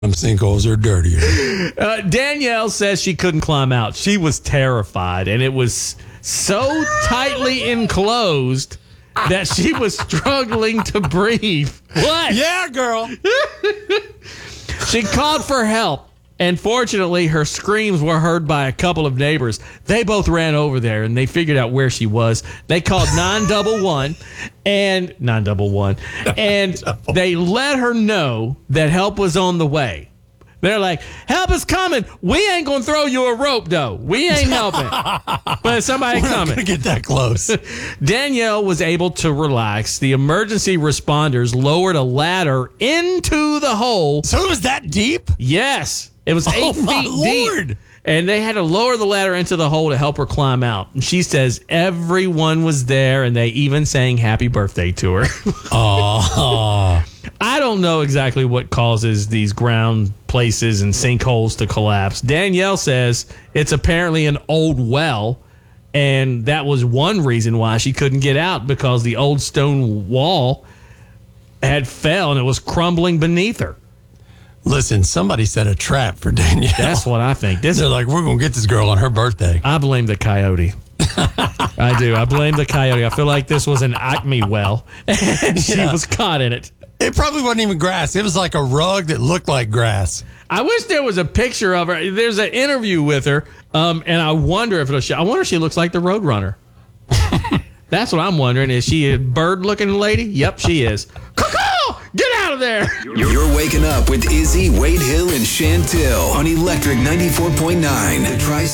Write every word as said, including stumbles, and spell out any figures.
Some sinkholes are dirtier. Uh, Danielle says she couldn't climb out. She was terrified, and it was so tightly enclosed that she was struggling to breathe. What? Yeah, girl. She called for help, and fortunately, her screams were heard by a couple of neighbors. They both ran over there, and they figured out where she was. They called nine one one, and nine one one, and they let her know that help was on the way. They're like, help is coming. We ain't going to throw you a rope, though. We ain't helping. But somebody We're not coming. going to get that close. Danielle was able to relax. The emergency responders lowered a ladder into the hole. So it was that deep? Yes. It was eight Oh, my feet Lord. deep. And they had to lower the ladder into the hole to help her climb out. And she says everyone was there, and they even sang happy birthday to her. Oh. I don't know exactly what causes these ground places and sinkholes to collapse. Danielle says it's apparently an old well, and that was one reason why she couldn't get out, because the old stone wall had fell and it was crumbling beneath her. Listen, somebody set a trap for Danielle. That's what I think. This They're like, we're going to get this girl on her birthday. I blame the coyote. I do. I blame the coyote. I feel like this was an Acme well, and she Yeah. was caught in it. It probably wasn't even grass. It was like a rug that looked like grass. I wish there was a picture of her. There's an interview with her, um, and I wonder if it'll show. I wonder if she looks like the Roadrunner. That's what I'm wondering. Is she a bird-looking lady? Yep, she is. Cuckoo! Get out of there! You're waking up with Izzy, Wade Hill, and Chantel on Electric ninety-four point nine. The Tri